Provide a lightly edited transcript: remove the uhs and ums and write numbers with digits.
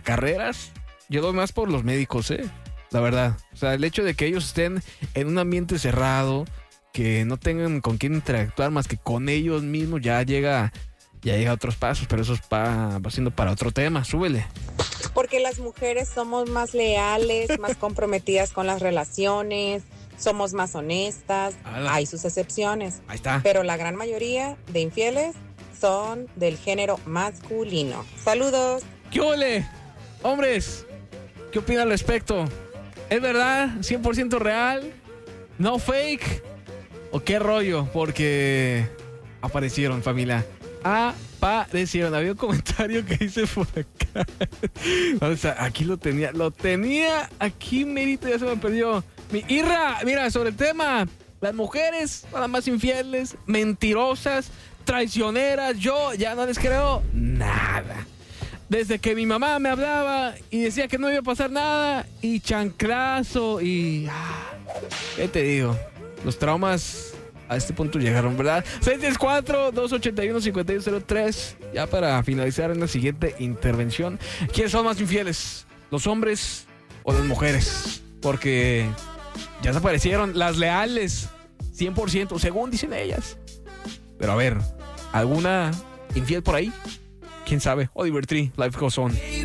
carreras, yo doy más por los médicos, la verdad. O sea, el hecho de que ellos estén en un ambiente cerrado, que no tengan con quién interactuar más que con ellos mismos, ya llega a otros pasos, pero eso va siendo para otro tema. Súbele. Porque las mujeres somos más leales, más comprometidas con las relaciones, somos más honestas. Hay sus excepciones. Ahí está. Pero la gran mayoría de infieles son del género masculino. Saludos. ¿Qué ole? Hombres, ¿qué opinan al respecto? ¿Es verdad? ¿100% real? ¿No fake? ¿O qué rollo? Porque aparecieron, familia. Aparecieron. Había un comentario que hice por acá. O sea, aquí lo tenía aquí, merito, ya se me perdió. Mi Irra, mira, sobre el tema, las mujeres son las más infieles, mentirosas, traicioneras. Yo ya no les creo nada. Desde que mi mamá me hablaba y decía que no iba a pasar nada, y chanclazo, y... ¿qué te digo? Los traumas a este punto llegaron, ¿verdad? 664-281-5103. Ya para finalizar en la siguiente intervención. ¿Quiénes son más infieles? ¿Los hombres o las mujeres? Porque ya se aparecieron las leales, 100%, según dicen ellas. Pero a ver, ¿alguna infiel por ahí? ¿Quién sabe? Oliver Tree, Life Goes On.